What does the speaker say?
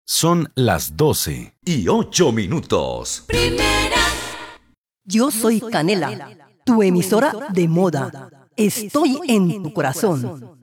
Son las 12:08. Yo soy Canela, tu emisora de moda. Estoy en tu corazón.